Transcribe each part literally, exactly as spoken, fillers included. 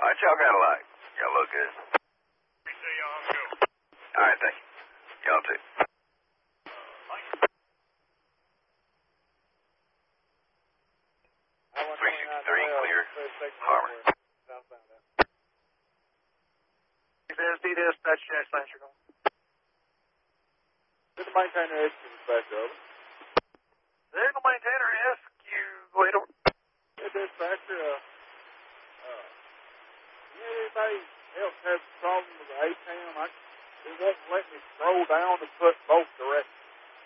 What y'all got to like? Y'all look good. We say y'all go. All right, thank you. Y'all too. three sixty-three, clear. Harmon. S D dispatch, Jack Lancer. Did the maintainer ask you back over? There's no maintainer ask you. Go ahead over. Hey, dispatcher, uh, uh, you know anybody else has a problem with the A T M? I, it won't let me scroll down to put both directions.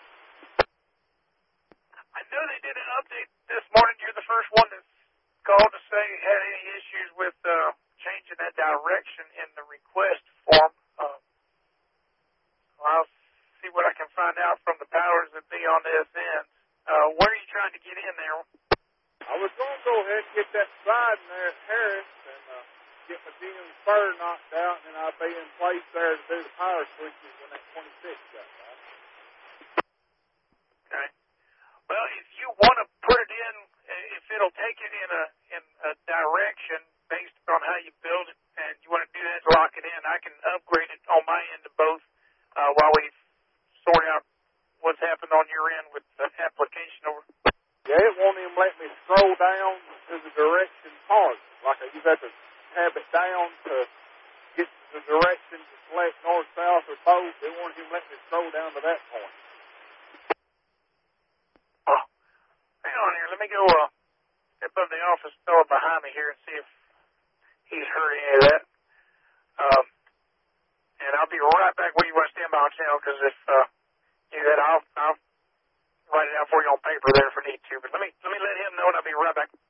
I know they did an update this morning. You're the first one that's called to say you had any issues with uh, changing that direction in the request form. Uh, I'll see what I can find out from the powers that be on this end. Uh, where are you trying to get in there? I was going to go ahead and get that sliding there at Harris and uh, get my G M spur knocked out, and then I'll be in place there to do the power switches when that twenty-six got right. Okay. Well, if you want to put it in, if it'll take it in a in a direction based on how you build it, and you want to do that to lock it in, I can upgrade it on my end to both uh, while we sort out what's happened on your end with the application over. Yeah, it won't even let me scroll down to the direction part. Like you have to tab it down to get the direction to select north, south, or both. It won't even let me scroll down to that point. Oh, hang on here. Let me go uh, step up the office door behind me here and see if he's heard any of that. Um, and I'll be right back where you want to stand by on channel, because if uh, you do that, I'll, I'll write it out for you on paper there if I need to. But let me let me let him know, and I'll be right back.